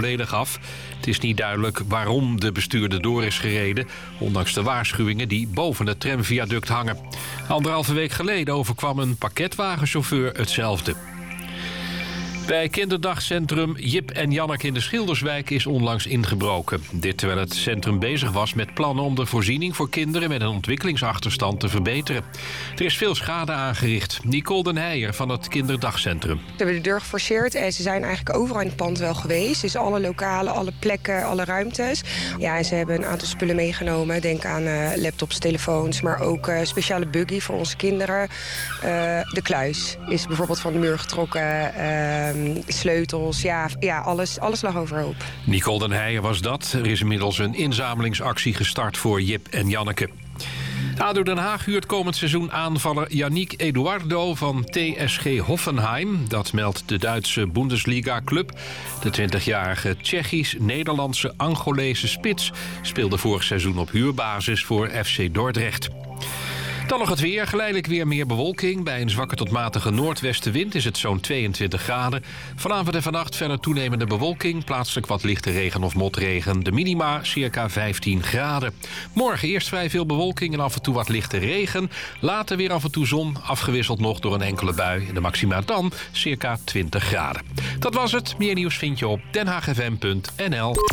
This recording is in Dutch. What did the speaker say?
volledig af. Het is niet duidelijk waarom de bestuurder door is gereden, ondanks de waarschuwingen die boven het tramviaduct hangen. 1,5 week geleden overkwam een pakketwagenchauffeur hetzelfde. Bij kinderdagcentrum Jip en Janneke in de Schilderswijk is onlangs ingebroken. Dit terwijl het centrum bezig was met plannen om de voorziening voor kinderen met een ontwikkelingsachterstand te verbeteren. Er is veel schade aangericht. Nicole den Heijer van het kinderdagcentrum. Ze hebben de deur geforceerd en ze zijn eigenlijk overal in het pand wel geweest. Dus alle lokalen, alle plekken, alle ruimtes. Ja, en ze hebben een aantal spullen meegenomen. Denk aan laptops, telefoons, maar ook speciale buggy voor onze kinderen. De kluis is bijvoorbeeld van de muur getrokken. Sleutels, ja alles lag overhoop. Nicole den Heijer was dat. Er is inmiddels een inzamelingsactie gestart voor Jip en Janneke. ADO Den Haag huurt komend seizoen aanvaller Yannick Eduardo van TSG Hoffenheim. Dat meldt de Duitse Bundesliga-club. De 20-jarige Tsjechisch-Nederlandse Angolese spits speelde vorig seizoen op huurbasis voor FC Dordrecht. Dan nog het weer. Geleidelijk weer meer bewolking. Bij een zwakke tot matige noordwestenwind is het zo'n 22 graden. Vanavond en vannacht verder toenemende bewolking. Plaatselijk wat lichte regen of motregen. De minima circa 15 graden. Morgen eerst vrij veel bewolking en af en toe wat lichte regen. Later weer af en toe zon. Afgewisseld nog door een enkele bui. De maxima dan circa 20 graden. Dat was het. Meer nieuws vind je op denhaagfm.nl.